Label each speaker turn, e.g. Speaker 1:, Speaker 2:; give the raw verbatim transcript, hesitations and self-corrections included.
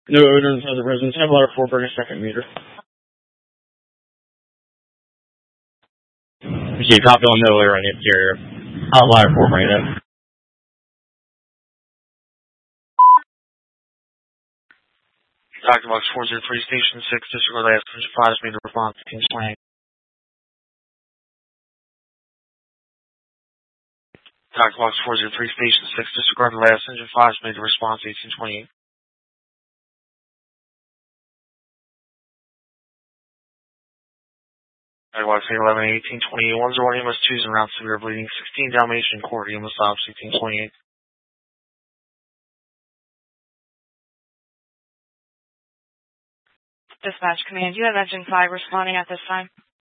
Speaker 1: No evidence of the residence. Have letter four, bring a second meter. Okay, copy on no layer on the exterior. Hot letter four, bring it up. Doctor Box four zero three, Station six, disregard last five meter response, King Slang. Doctor Box four zero three, Station six, disregard last engine five meter response, eighteen twenty-eight. Doctor Box eight eleven, eighteen twenty-eight, one zero one E M S two is around severe bleeding, sixteen Dalmatian Court, E M S ops, eighteen twenty-eight.
Speaker 2: Dispatch command, you have engine five responding at this time.